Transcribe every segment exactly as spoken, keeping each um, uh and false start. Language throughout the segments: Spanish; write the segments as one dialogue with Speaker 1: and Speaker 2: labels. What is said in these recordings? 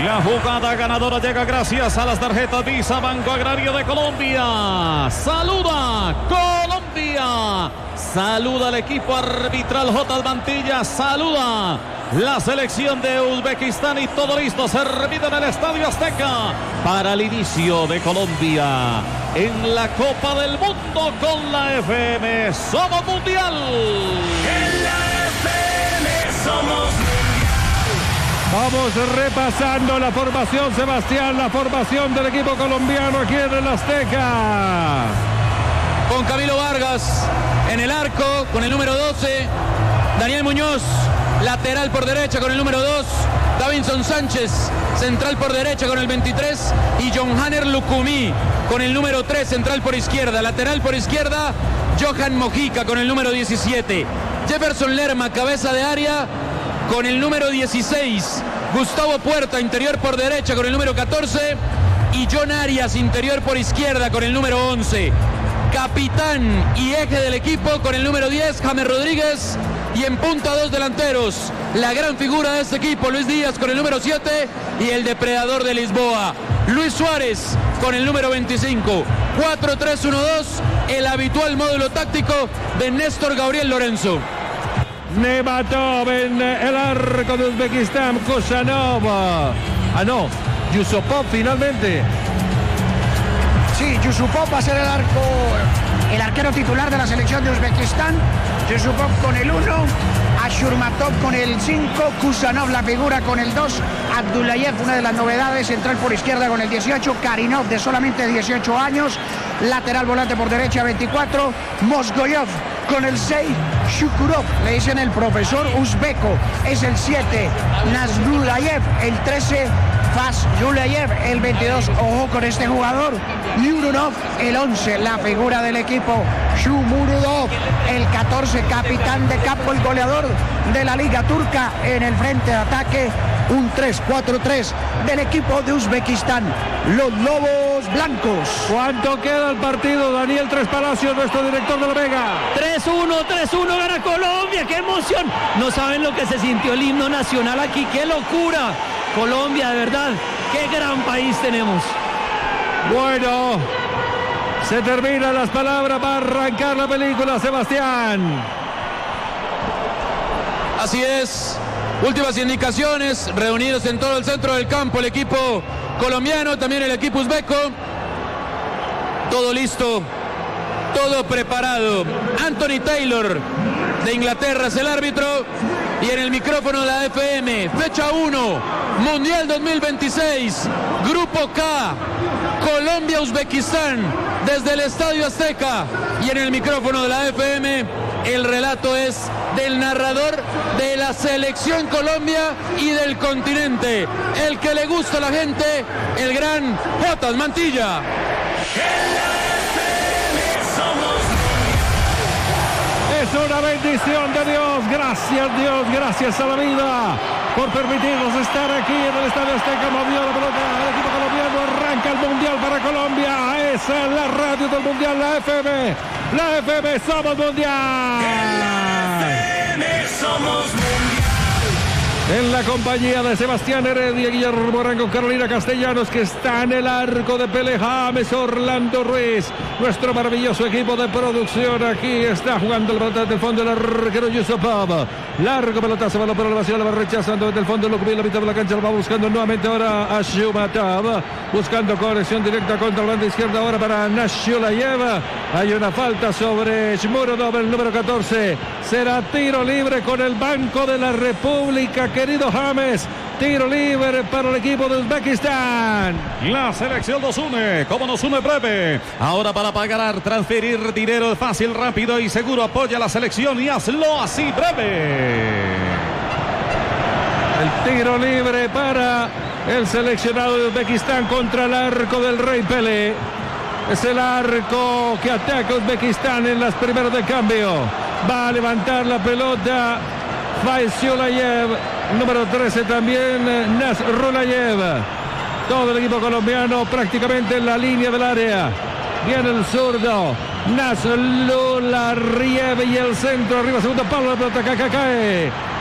Speaker 1: La jugada ganadora llega gracias a las tarjetas Visa Banco Agrario de Colombia. Saluda Colombia. Saluda al equipo arbitral J. Mantilla. Saluda la selección de Uzbekistán y todo listo, servido en el Estadio Azteca para el inicio de Colombia en la Copa del Mundo con la F M. Somos Mundial.
Speaker 2: En la F M somos Mundial.
Speaker 3: Vamos repasando la formación, Sebastián, la formación del equipo colombiano aquí en el Azteca.
Speaker 4: Con Camilo Vargas en el arco, con el número doce, Daniel Muñoz, lateral por derecha con el número dos, Davinson Sánchez, central por derecha con el veintitrés, y John Hanner Lucumí con el número tres, central por izquierda. Lateral por izquierda, Johan Mojica con el número diecisiete. Jefferson Lerma, cabeza de área, con el número dieciséis. Gustavo Puerta, interior por derecha con el número catorce. Y John Arias, interior por izquierda con el número once. Capitán y eje del equipo con el número diez, James Rodríguez. Y en punta dos delanteros, la gran figura de este equipo, Luis Díaz con el número siete y el depredador de Lisboa, Luis Suárez con el número veinticinco. cuatro tres uno dos, el habitual módulo táctico de Néstor Gabriel Lorenzo.
Speaker 3: Nematov en el arco de Uzbekistán, Kusanov. Ah, no, Yusupov finalmente.
Speaker 5: Sí, Yusupov va a ser el arco, el arquero titular de la selección de Uzbekistán. Yusupov con el uno, Ashurmatov con el cinco, Kusanov la figura con el dos, Abdullayev, una de las novedades, central por izquierda con el dieciocho, Karinov de solamente dieciocho años, lateral volante por derecha veinticuatro, Mosgoyov con el seis, Shukurov, le dicen el profesor uzbeco, es el siete, Nazrulayev el trece, Faz Yulayev el veintidós, ojo con este jugador, Yurunov el once, la figura del equipo, Shumurudov el catorce, capitán de campo, el goleador de la Liga Turca en el frente de ataque, un tres cuatro tres del equipo de Uzbekistán, los Lobos Blancos.
Speaker 3: ¿Cuánto queda el partido? Daniel Tres Palacios, nuestro director de la Vega.
Speaker 6: tres uno, tres uno, gana Colombia, qué emoción. No saben lo que se sintió el himno nacional aquí, qué locura. Colombia, de verdad, qué gran país tenemos.
Speaker 3: Bueno, se terminan las palabras para arrancar la película, Sebastián.
Speaker 4: Así es, últimas indicaciones, reunidos en todo el centro del campo, el equipo colombiano, también el equipo uzbeco. Todo listo, todo preparado. Anthony Taylor de Inglaterra es el árbitro. Y en el micrófono de la F M, fecha uno, Mundial dos mil veintiséis, Grupo K, Colombia-Uzbekistán, desde el Estadio Azteca. Y en el micrófono de la F M, el relato es del narrador de la selección Colombia y del continente, el que le gusta a la gente, el gran J. Mantilla.
Speaker 3: Es una bendición de Dios, gracias Dios, gracias a la vida por permitirnos estar aquí en el Estadio Azteca. Movió la pelota, el equipo colombiano arranca el Mundial para Colombia. Esa es la radio del Mundial, la F M, la F M, somos Mundial.
Speaker 2: La F M somos Mundial.
Speaker 3: En la compañía de Sebastián Heredia, Guillermo Arango, Carolina Castellanos, que está en el arco de Pele, James, Orlando Ruiz, nuestro maravilloso equipo de producción. Aquí está jugando el pelota del fondo, el arquero Yusupov. Largo pelotazo, balón por la vacía, la va rechazando desde el fondo, lo cubrió la mitad de la cancha, lo va buscando nuevamente ahora a Shumatov, buscando conexión directa contra la banda izquierda ahora para Nashulayev. Hay una falta sobre Shmurodov, el número catorce. Será tiro libre con el Banco de la República, querido James. Tiro libre para el equipo de Uzbekistán.
Speaker 1: La selección nos une, como nos une breve. Ahora para pagar, transferir dinero fácil, rápido y seguro. Apoya a la selección y hazlo así breve.
Speaker 3: El tiro libre para el seleccionado de Uzbekistán contra el arco del Rey Pele. Es el arco que ataca Uzbekistán en las primeras de cambio. Va a levantar la pelota Faisyulayev, número trece también Nasrulayev. Todo el equipo colombiano prácticamente en la línea del área. Viene el zurdo Nasrulayev y el centro arriba, segundo palo, la pelota cae, cae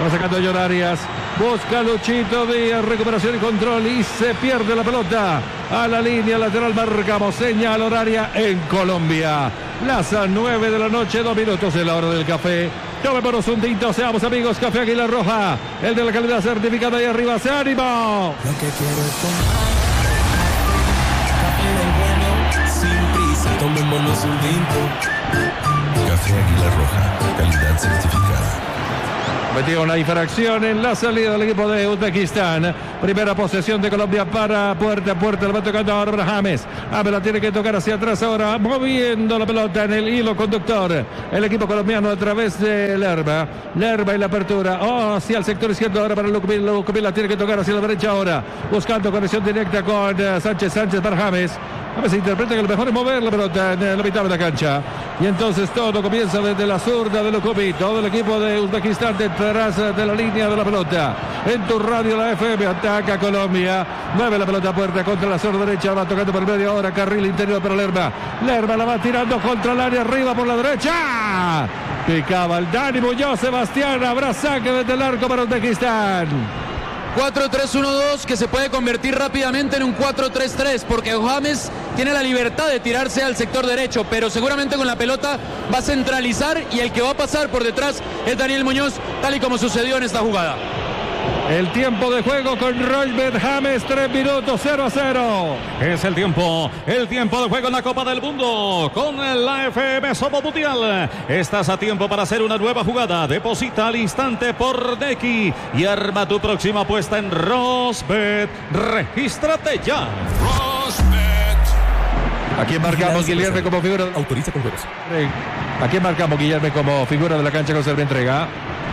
Speaker 3: Va sacando Llorarias. Busca Luchito Díaz. Recuperación y control. Y se pierde la pelota. A la línea lateral marcamos señal horaria en Colombia. Las nueve de la noche, dos minutos en la hora del café. Tomémonos un tinto, seamos amigos. Café Águila Roja, el de la calidad certificada ahí arriba. ¡Se ánimo!
Speaker 2: Lo que quiero es tomar café del bueno, sin prisa, tomémonos un tinto. Café Águila Roja, calidad certificada.
Speaker 3: Metió una infracción en la salida del equipo de Uzbekistán. Primera posesión de Colombia para puerta a puerta. La va tocando ahora James. James la tiene que tocar hacia atrás ahora, moviendo la pelota en el hilo conductor. El equipo colombiano a través de Lerba. Lerba y la apertura. Oh, hacia el sector izquierdo ahora para Lucumil. Lucumil la tiene que tocar hacia la derecha ahora. Buscando conexión directa con uh, Sánchez. Sánchez para James. James interpreta que lo mejor es mover la pelota en la mitad de la cancha. Y entonces todo comienza desde la zurda de Lucumil. Todo el equipo de Uzbekistán detrás de la línea de la pelota. En tu radio la F M ataca Colombia. Mueve la pelota a puerta contra la zurda derecha. Va tocando por el medio ahora. Carril interior para Lerba. Lerba la va tirando contra el área arriba por la derecha. Picaba el Dani Muñoz. Sebastián. Habrá saque desde el arco para Uzbekistán.
Speaker 4: cuatro tres uno dos que se puede convertir rápidamente en un cuatro tres tres porque James tiene la libertad de tirarse al sector derecho, pero seguramente con la pelota va a centralizar y el que va a pasar por detrás es Daniel Muñoz, tal y como sucedió en esta jugada.
Speaker 3: El tiempo de juego con Roybert James, tres minutos, cero a cero.
Speaker 1: Es el tiempo, el tiempo de juego en la Copa del Mundo con la F M Somos Mundial. Estás a tiempo para hacer una nueva jugada. Deposita al instante por Nequi y arma tu próxima apuesta en Rosbet. Regístrate ya.
Speaker 3: ¿A quién marcamos, Guillermo, como figura?
Speaker 2: Autoriza con juegos.
Speaker 3: ¿A quién marcamos, Guillermo, como figura de la cancha con servientrega? Entrega?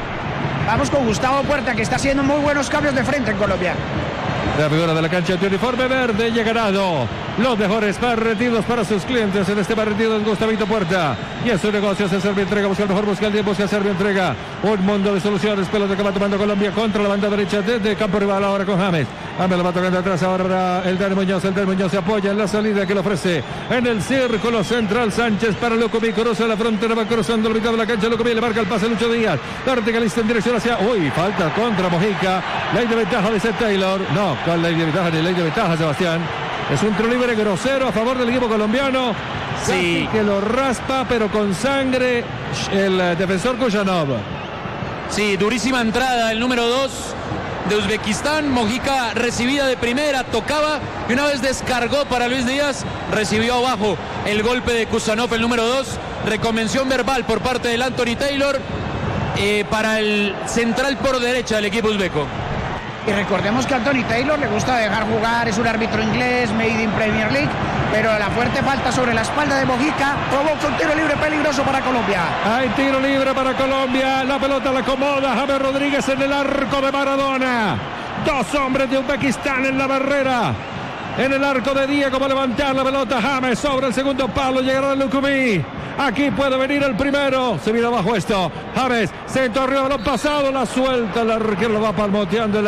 Speaker 5: Vamos con Gustavo Puerta, que está haciendo muy buenos cambios de frente en Colombia.
Speaker 3: La figura de la cancha de uniforme verde y ha ganado los mejores partidos para sus clientes. En este partido es Gustavito Puerta. Y en su negocio se serve entrega, busca el mejor, busca el tiempo, busca serve entrega. Un mundo de soluciones. Pelota que va tomando Colombia contra la banda derecha desde campo rival ahora con James. James lo va tocando atrás ahora para el Dani Muñoz. El Dani Muñoz se apoya en la salida que le ofrece en el círculo central. Sánchez para Lucumí. Cruza la frontera, va cruzando la mitad de la cancha. Lucumí le marca el pase a Lucho Díaz. Verticalista en dirección hacia. Uy, falta contra Mojica. Ley de ventaja de Seth Taylor. No, con ley de ventaja ni ley de ventaja, Sebastián. Es un tiro libre grosero a favor del equipo colombiano. Sí. Casi que lo raspa, pero con sangre el defensor Kujanov.
Speaker 4: Sí, durísima entrada el número dos de Uzbekistán. Mojica recibida de primera, tocaba y una vez descargó para Luis Díaz, recibió abajo el golpe de Kusanov, el número dos. Reconvención verbal por parte del Anthony Taylor eh, para el central por derecha del equipo uzbeco.
Speaker 5: Y recordemos que a Anthony Taylor le gusta dejar jugar, es un árbitro inglés, made in Premier League, pero la fuerte falta sobre la espalda de Mojica provoca un tiro libre peligroso para Colombia.
Speaker 3: Hay tiro libre para Colombia, la pelota la acomoda James Rodríguez en el arco de Maradona. Dos hombres de Uzbekistán en la barrera. En el arco de Diego va a levantar la pelota James sobre el segundo palo, llegará Lucumí. Aquí puede venir el primero. Se viene abajo esto. James, centro arriba, balón pasado, la suelta. El arquero lo va palmoteando. El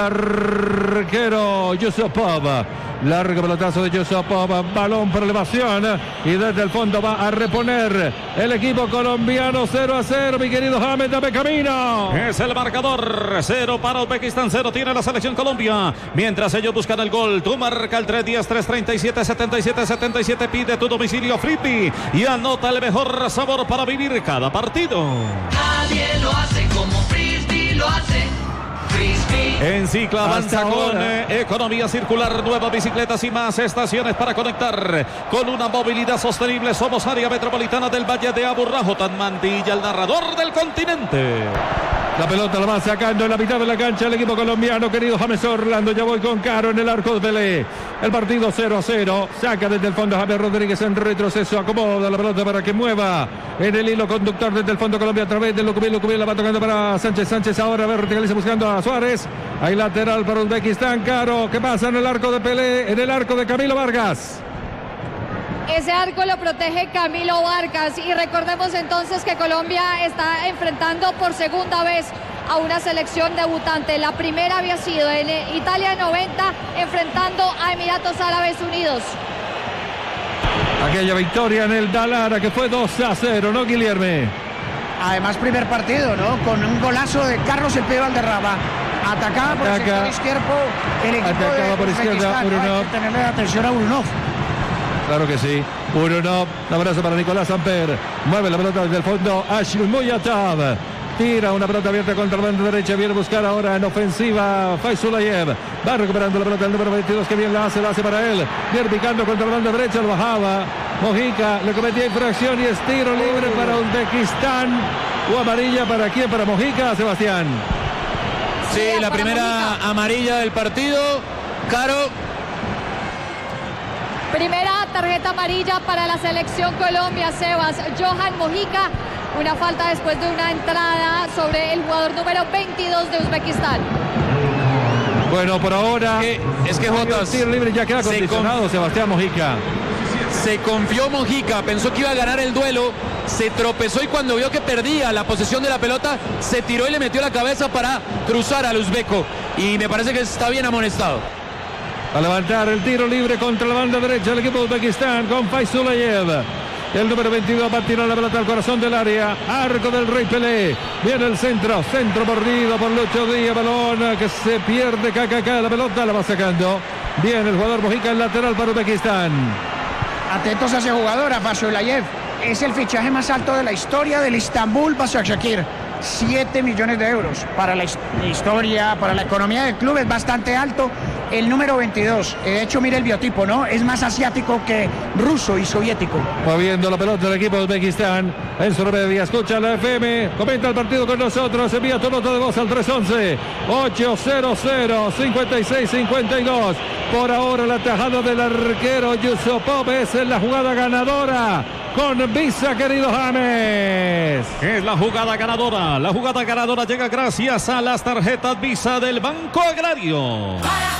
Speaker 3: arquero Yusupov. Largo pelotazo de Yusupov. Balón por elevación. Y desde el fondo va a reponer el equipo colombiano. cero a cero, mi querido James, dame camino.
Speaker 1: Es el marcador. Cero para Uzbekistán, cero tiene la selección Colombia. Mientras ellos buscan el gol, tú marca el tres diez, tres treinta y siete, setenta y siete, setenta y siete. Pide tu domicilio Flippy y anota el mejor sabor para vivir cada partido.
Speaker 2: Nadie lo hace como Frisbee lo hace. Frisbee.
Speaker 1: En Cicla avanza
Speaker 3: Hasta
Speaker 1: con
Speaker 3: ahora.
Speaker 1: eh, economía circular, nuevas bicicletas y más estaciones para conectar con una movilidad sostenible. Somos área metropolitana del Valle de Aburrá. J. Mantilla, el narrador del continente.
Speaker 3: La pelota la va sacando en la mitad de la cancha el equipo colombiano, querido James Orlando. Ya voy con Caro en el arco de Pelé. El partido cero a cero. Saca desde el fondo James Rodríguez en retroceso. Acomoda la pelota para que mueva en el hilo conductor desde el fondo Colombia a través de Lucumí. Lucumí la va tocando para Sánchez. Sánchez ahora verticaliza buscando a Suárez. Hay lateral para Uzbekistán. Caro, ¿qué pasa en el arco de Pelé? En el arco de Camilo Vargas.
Speaker 7: Ese arco lo protege Camilo Vargas y recordemos entonces que Colombia está enfrentando por segunda vez a una selección debutante. La primera había sido en Italia noventa enfrentando a Emiratos Árabes Unidos.
Speaker 3: Aquella victoria en el Dalara que fue dos a cero, ¿no, Guillermo?
Speaker 5: Además, primer partido, ¿no? Con un golazo de Carlos El Pibe Valderrama. Atacaba por
Speaker 3: Ataca.
Speaker 5: el sector izquierdo el equipo
Speaker 3: Atacaba
Speaker 5: de
Speaker 3: por izquierda,
Speaker 5: Uzbekistán, ¿no?
Speaker 3: Urunov.
Speaker 5: Hay que tenerle atención a Urunov.
Speaker 3: Claro que sí. Urunov, un abrazo para Nicolás Samper. Mueve la pelota desde el fondo. Ashmuyatov. Tira una pelota abierta contra la banda derecha. Viene a buscar ahora en ofensiva Faisulayev. Va recuperando la pelota el número veintidós. Que bien la hace, la hace para él. Viene picando contra la banda derecha. Lo bajaba. Mojica le cometía infracción y es tiro libre para Uzbekistán. O amarilla para quién? Para Mojica, Sebastián.
Speaker 4: Sí, la
Speaker 7: para
Speaker 4: primera
Speaker 7: Mojica.
Speaker 4: amarilla del partido. Caro.
Speaker 7: Primera tarjeta amarilla para la selección Colombia, Sebas. Johan Mojica, una falta después de una entrada sobre el jugador número veintidós de Uzbekistán.
Speaker 3: Bueno, por ahora.
Speaker 4: Que- es que Jotas.
Speaker 3: El tiro libre ya queda
Speaker 4: se
Speaker 3: condicionado, Sebastián Mojica.
Speaker 4: Se confió Mojica, pensó que iba a ganar el duelo, se tropezó y cuando vio que perdía la posesión de la pelota, se tiró y le metió la cabeza para cruzar al uzbeco. Y me parece que está bien amonestado.
Speaker 3: A levantar el tiro libre contra la banda derecha del equipo de Uzbekistán con Faisulayev. El número veintidós va a tirar la pelota al corazón del área. Arco del Rey Pelé. Viene el centro. Centro mordido por Lucho Díaz. Balón que se pierde. K K K. La pelota la va sacando. Viene el jugador Mojica, el lateral para Uzbekistán.
Speaker 5: Atentos a ese jugador, a Faisulayev. Es el fichaje más alto de la historia del Istanbul Başakşehir. siete millones de euros. Para la his- historia, para la economía del club es bastante alto. El número veintidós. De hecho, mire el biotipo, ¿no? Es más asiático que ruso y soviético.
Speaker 3: Moviendo la pelota del equipo de Uzbekistán. Enzo Remedia, escucha la F M. Comenta el partido con nosotros. Envía tu nota de voz al tres once, ochocientos cincuenta y seis cincuenta y dos. Por ahora la tajada del arquero Yusupov es en la jugada ganadora. Con Visa, querido James.
Speaker 1: Es la jugada ganadora. La jugada ganadora llega gracias a las tarjetas Visa del Banco Agrario.